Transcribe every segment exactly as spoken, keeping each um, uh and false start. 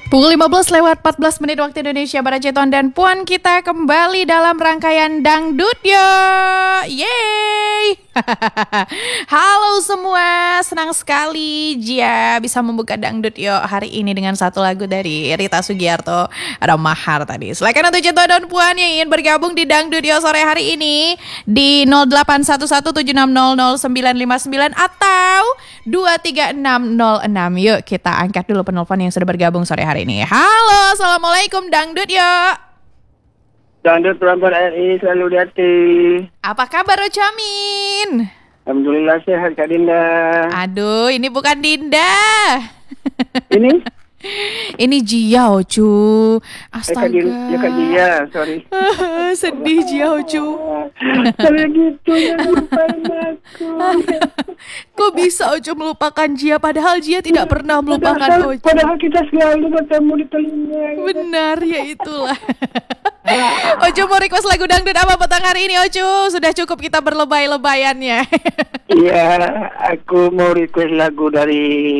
Pukul lima belas lewat empat belas menit waktu Indonesia Barat, Ceton dan Puan, kita kembali dalam rangkaian Dangdut Yo. Yeay. Halo semua, senang sekali Jia bisa membuka Dangdut Yo hari ini dengan satu lagu dari Rita Sugiarto, ada Mahar tadi. Silakan untuk Ceton dan Puan yang ingin bergabung di Dangdut Yo sore hari ini di nol delapan satu satu tujuh enam nol nol sembilan lima sembilan atau dua tiga enam nol enam. Yuk kita angkat dulu penelpon yang sudah bergabung sore hari ini. Halo, assalamualaikum Dangdut Yo. Dangdut Perempuan R I selalu di hati. Apa kabar Ucamin? Alhamdulillah sehat Kak Dinda. Aduh, ini bukan Dinda. Ini? Ini Jia Ocu. Astaga. Eh, Kak ya Kak Jia, sorry. Sedih Jia Ocu. Kalau gitu ya lupain aku. Kok bisa Ocu melupakan Jia padahal Jia tidak pernah melupakan padahal, Ocu. Padahal kita selalu bertemu di telinga. Benar, ya itulah. Ocu mau request lagu dangdut apa petang hari ini Ocu? Sudah cukup kita berlebay-lebayannya. Iya, aku mau request lagu dari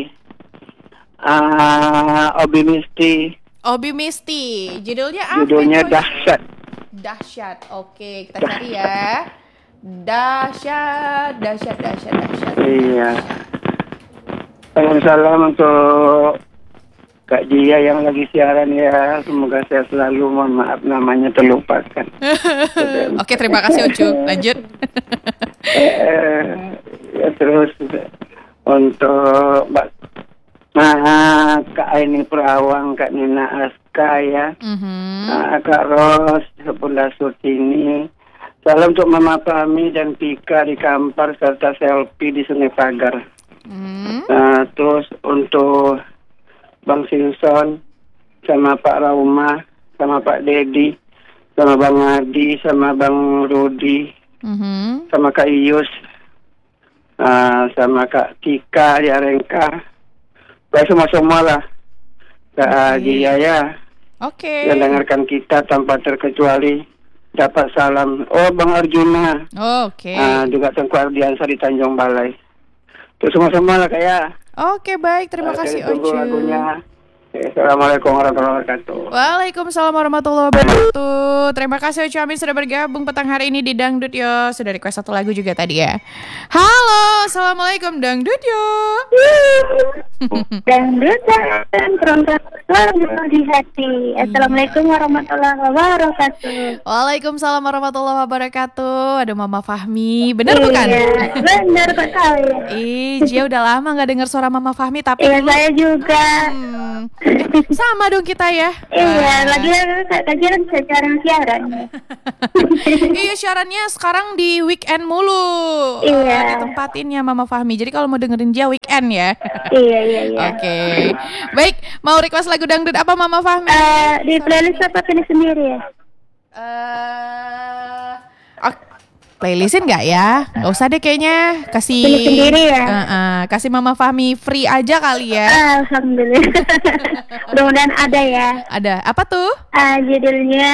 uh, Obi Misti. Obi Misti, judulnya apa? Judulnya itu? Dahsyat. Dahsyat, oke kita cari ya. Dahsyat, dahsyat, dahsyat, dahsyat. Iya. Salam untuk Kak Jia yang lagi siaran ya, semoga saya selalu, mohon maaf namanya terlupakan. Oke, terima kasih Ucu. Lanjut. eh, ya terus untuk Mbak nah, Kak Aini Perawang, Kak Nina Aska ya, Mm-hmm. nah, Kak Ros, Sepunda Sutini. Salam untuk Mama Fahmi dan Pika di Kampar serta Selfie di Sungai Pagar. Mm-hmm. Nah, terus untuk Bang Simpson, sama Pak Rauma, sama Pak Dedi, sama Bang Adi, sama Bang Rudi, Mm-hmm. sama Kak Iyus, uh, sama Kak Tika di Arengka. Baik semua-semua lah. Kak Jia ya, Oke. yang dengarkan kita tanpa terkecuali dapat salam. Oh, Bang Arjuna, Oke. uh, juga Tengku Ardiansa di Tanjung Balai. Terus semua-semua lah Kak ya. Oke, baik. Terima Oke, kasih tunggu Ocu. lagunya. Assalamualaikum warahmatullahi wabarakatuh. Waalaikumsalam warahmatullahi wabarakatuh. Terima kasih Ucu Amin sudah bergabung petang hari ini di Dangdut Yo. Sudah request satu lagu juga tadi ya. Halo, assalamualaikum Dangdut Yo. Dangdut dan perempuan selalu di hati. Assalamualaikum warahmatullahi wabarakatuh. Waalaikumsalam warahmatullahi wabarakatuh. Ada Mama Fahmi, benar bukan? Iya, benar sekali. Ih, Jia udah lama nggak dengar suara Mama Fahmi, tapi Iya, saya juga. Hmm. Eh, sama dong kita ya. Iya, Ah. lagi lagi kan sekarang siaran. Iya, siarannya sekarang di weekend mulu. Iya. Uh, ditempatinnya Mama Fahmi. Jadi kalau mau dengerin Jia weekend ya. Iya, iya, iya. Oke. Baik, mau request lagu dangdut apa Mama Fahmi? Eh, di playlist apa pilih sendiri ya? Eh, oh, playlistin nggak ya? Nggak usah deh kayaknya. Kasih Pilih sendiri ya? Uh, uh, kasih Mama Fahmi free aja kali ya. Alhamdulillah. Mudah-mudahan ada ya. Ada apa tuh? Uh, judulnya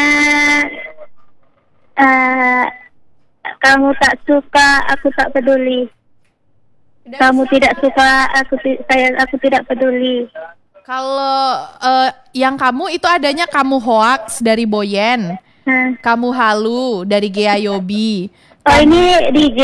uh, kamu tak suka, aku tak peduli. Kamu tidak suka, aku ti- saya aku tidak peduli. Kalau uh, yang kamu itu adanya Kamu Hoax dari Boyen, Nah. Kamu Halu dari Gea Yobi. Oh, ini D J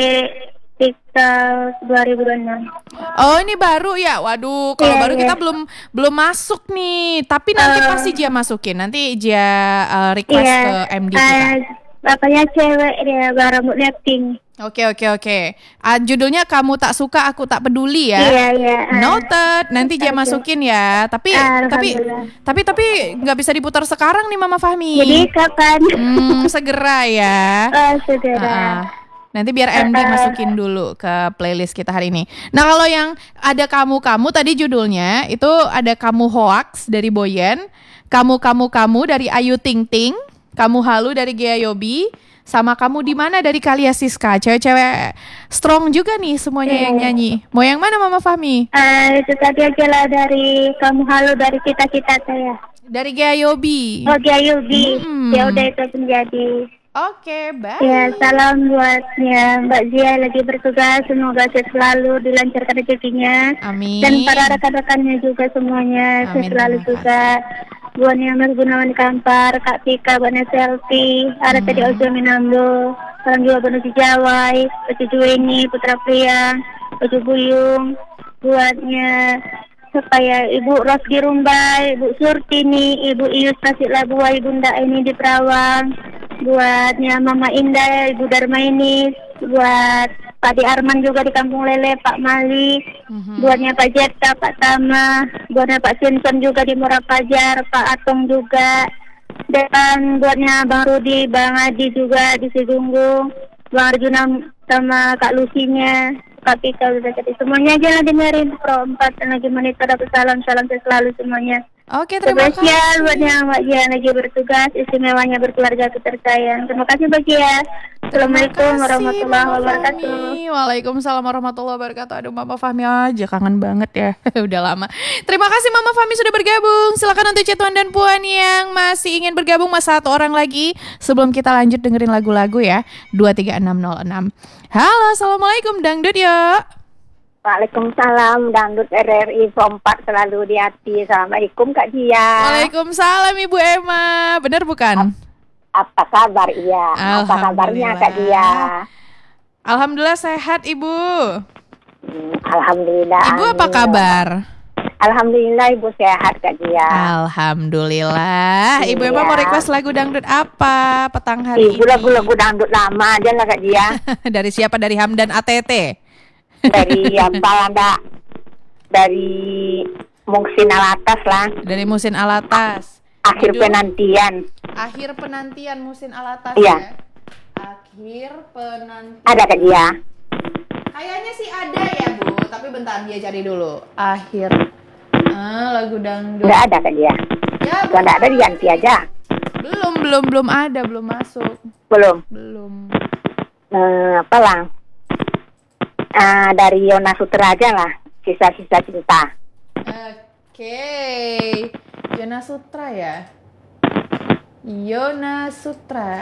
TikTok dua ribu dua puluh enam. Oh, ini baru ya. Waduh, kalau Iya, baru iya. kita belum belum masuk nih. Tapi nanti Uh, pasti Jia masukin. Nanti Jia uh, request Iya. ke M D kita. Uh, bapaknya cewek dia, rambutnya pink. Oke oke oke. Ah, judulnya Kamu Tak Suka Aku Tak Peduli ya. Iya, iya. uh. Noted. Nanti Jia Oke. masukin ya. Tapi tapi Alhamdulillah. tapi tapi nggak bisa diputar sekarang nih Mama Fahmi. Jadi kapan? Hmm, segera ya. Oh, saudara. Ah, nanti biar M D Uh, masukin dulu ke playlist kita hari ini. Nah, kalau yang ada kamu-kamu tadi judulnya itu ada Kamu Hoax dari Boyen, Kamu Kamu Kamu dari Ayu Ting Ting, Kamu Halu dari Gea Yobi, sama Kamu di Mana dari Kalia Siska. Cewek-cewek strong juga nih semuanya yang nyanyi. Mau yang mana Mama Fahmi? Uh, itu tadi aja lah dari kamu halu dari kita-kita saya. Dari Gea Yobi. Oh, dia Yubi. Hmm. Ya udah itu menjadi Oke, baik. Ya, salam buat ya Mbak Zia lagi bertugas. Semoga sehat selalu, dilancarkan rezekinya. Amin. Dan para rekan-rekannya juga semuanya Amin, sehat selalu terima juga. Buatnya Mas Gunawan Kampar, Kak Tika, Bana Selfie, ada tadi Hmm. Ojo Minambo, sekarang juga Bana Sijawai, Ojo Juweni, Putra Priang, Ojo Buyung, buatnya supaya Ibu Rosdi Rumbai, Ibu Surtini, Ibu Ius Tasik Labua, Ibu Nda ini di Perawang, buatnya Mama Indah, Ibu Darmainis, buat Pak Di Arman juga di Kampung Lele, Pak Mali, Mhm. buatnya Pak Jetta, Pak Tama, buatnya Pak Simpson juga di Murah Pajar, Pak Atong juga, dan buatnya Bang Rudi, Bang Adi juga di Sidunggung, Bang Arjuna sama Kak Lusinya, Kak Pika udah jadi semuanya aja lah dengerin Pro empat dan lagi monitor dapat salam salam sehat selalu semuanya. Oke, terima Spesial kasih. buatnya Mbak Jia lagi bertugas, istimewanya berkeluarga ketersayang. Terima kasih Mbak Jia. Assalamualaikum warahmatullahi Mama wabarakatuh. Fahmi. Waalaikumsalam warahmatullahi wabarakatuh. Aduh, Mama Fahmi aja kangen banget ya. Udah lama. Terima kasih Mama Fahmi sudah bergabung. Silakan untuk Cetuan dan Puan yang masih ingin bergabung, mas satu orang lagi sebelum kita lanjut dengerin lagu-lagu ya. dua tiga enam nol enam. Halo, assalamualaikum Dangdut yuk. Waalaikumsalam, Dangdut R R I empat selalu di hati. Assalamualaikum Kak Jia. Waalaikumsalam Ibu Emma. Benar bukan? Apa kabar Iya? Apa kabarnya Kak Jia? Alhamdulillah sehat Ibu. Hmm, Alhamdulillah. Ibu apa kabar? Alhamdulillah Ibu sehat Kak Jia. Alhamdulillah. Ibu Emma Iya. mau request lagu dangdut apa petang hari Ibu ini? lagu-lagu dangdut lama aja lah Kak Jia. Dari siapa? Dari Hamdan A T T. Dari apa ada dari Mungsin Alatas lah. Dari Musin Alatas. Akhir Judul- penantian. Akhir penantian Musin Alatas Iya. ya. Akhir penantian. Ada Kak Jia. Kayaknya sih ada ya Bu, tapi bentar dia cari dulu. Akhir. Ah, lagu dangdut. Enggak ada Kak Jia. Ya, Kalau enggak ada diganti aja. belum belum belum ada, belum masuk. Belum. Belum. Eh, apa lah? Ah, dari Yona Sutra aja lah. Sisa-sisa cinta. Oke. Yona Sutra ya. Yona Sutra.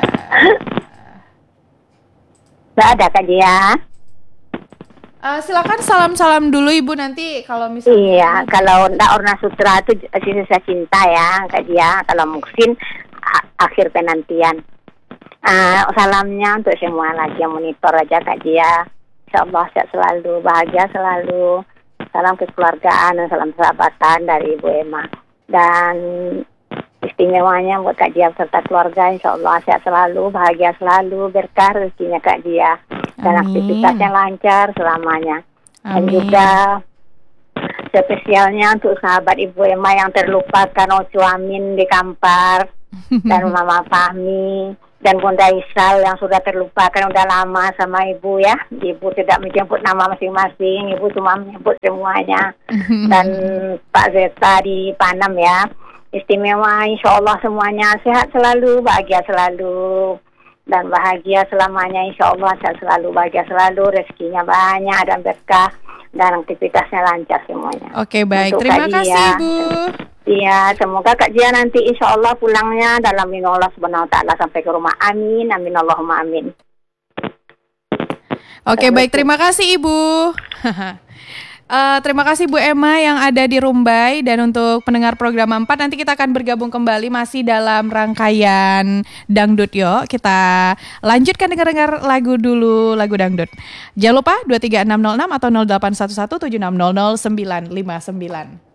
Enggak ada Kak Jia. Eh, silakan salam-salam dulu Ibu nanti kalau misalnya. Iya, kalau enggak Orna Sutra itu sisa cinta ya Kak Jia. Kalau Muksin a- akhir penantian. Ah, salamnya untuk semua lagi yang monitor aja Kak Jia. Insyaallah sehat selalu, bahagia selalu. Salam kekeluargaan dan salam persahabatan dari Ibu Emma. Dan istimewanya buat Kak Jia serta keluarga, insyaallah sehat selalu, bahagia selalu, berkah rezekinya Kak Jia. Dan Amin. aktivitasnya lancar selamanya. Dan Amin. juga spesialnya untuk sahabat Ibu Emma yang terlupakan, Ocu Amin di Kampar, dan Mama Fahmi, dan Bunda Isal yang sudah terlupakan udah lama sama Ibu ya. Ibu tidak menjemput nama masing-masing, Ibu cuma menyebut semuanya. Dan Pak Zeta di Panam ya. Istimewa, insya Allah semuanya sehat selalu, bahagia selalu. Dan bahagia selamanya, insya Allah sehat selalu, bahagia selalu, rezekinya banyak dan berkah, dan aktivitasnya lancar semuanya. Oke, baik. Untuk Terima Kak kasih Jia. Ibu. Iya, semoga Kak Jia nanti insya Allah pulangnya dalam lindungan Allah Subhanahu Wa Taala sampai ke rumah. Amin, amin, Allahumma amin. Oke, baik. Terima kasih Ibu. Eh, terima kasih Bu Emma yang ada di Rumbai. Dan untuk pendengar program empat, nanti kita akan bergabung kembali masih dalam rangkaian Dangdut Yo. Kita lanjutkan dengar-dengar lagu dulu, lagu dangdut. Jangan lupa dua tiga enam nol enam atau nol delapan satu satu tujuh enam nol nol sembilan lima sembilan.